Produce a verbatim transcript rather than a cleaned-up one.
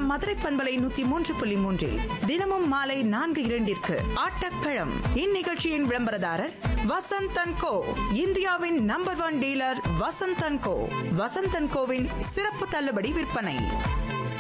நம் மதுரை பண்பலை நூத்தி மூன்று புள்ளி மூன்றில் தினமும் மாலை நான்கு இரண்டிற்கு ஆட்டக்களம். இந்நிகழ்ச்சியின் விளம்பரதாரர் வசந்த் அண்ட் கோ, இந்தியாவின் number one dealer Vasanth and go. Vasanth and CoWIN சிறப்பு தள்ளுபடி விற்பனை.